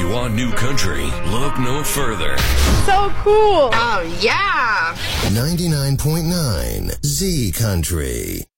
you want new country, look no further. So cool. Oh, yeah. 99.9 Z Country.